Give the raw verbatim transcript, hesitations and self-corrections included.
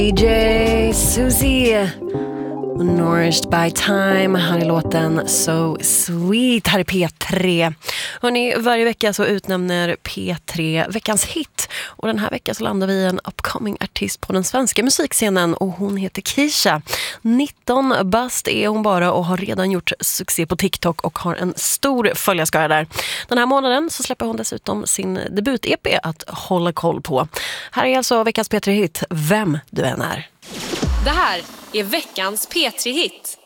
D J Susie, Nourished by Time. Här är låten So Sweet. Här är P tre. Hörrni, varje vecka så utnämner P tre veckans hit. Och den här veckan så landar vi i en upcoming artist på den svenska musikscenen. Och hon heter Kisha. nitton bast är hon bara och har redan gjort succé på TikTok och har en stor följarskara där. Den här månaden så släpper hon dessutom sin debut-E P att hålla koll på. Här är alltså veckans P tre-hit, Vem du än är. Det här är veckans P tre-hit.